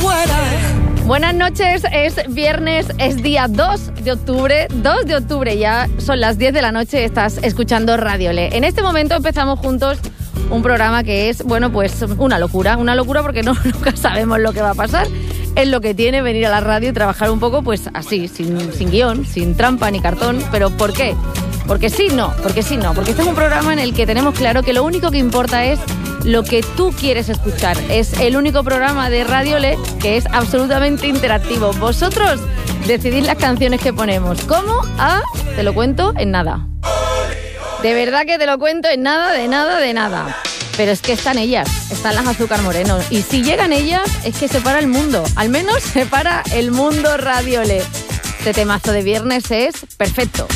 fuera. Buenas noches, es viernes, es día 2 de octubre, ya son las 10 de la noche, estás escuchando Radiole. En este momento empezamos juntos un programa que es, bueno, pues una locura porque nunca sabemos lo que va a pasar. Es lo que tiene venir a la radio y trabajar un poco, pues así, sin guión, sin trampa ni cartón. ¿Pero por qué? Porque sí, no, porque este es un programa en el que tenemos claro que lo único que importa es lo que tú quieres escuchar. Es el único programa de Radiole que es absolutamente interactivo. Vosotros decidís las canciones que ponemos. ¿Cómo? Te lo cuento en nada. De verdad que te lo cuento en nada, de nada. Pero es que están ellas, están las Azúcar Moreno. Y si llegan ellas, es que se para el mundo. Al menos se para el mundo Radiole. Este temazo de viernes es perfecto.